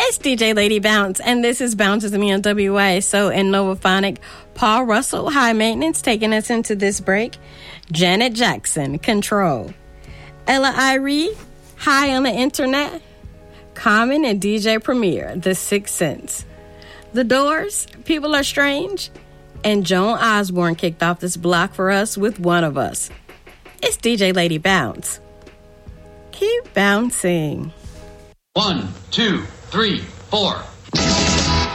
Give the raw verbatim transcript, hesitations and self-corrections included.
It's D J Lady Bounce, and this is Bounces Me on W A. So in Novophonic, Paul Russell, High Maintenance, taking us into this break. Janet Jackson, Control. Ella Irie, High on the Internet. Common and D J Premier, The Sixth Sense. The Doors, People Are Strange. And Joan Osborne kicked off this block for us with One of Us. It's D J Lady Bounce. Keep bouncing. One, two, three, four.